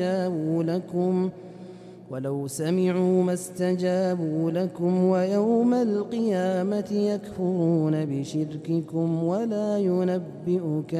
ولو سمعوا ما استجابوا لكم ويوم القيامة يكفرون بشرككم ولا ينبئك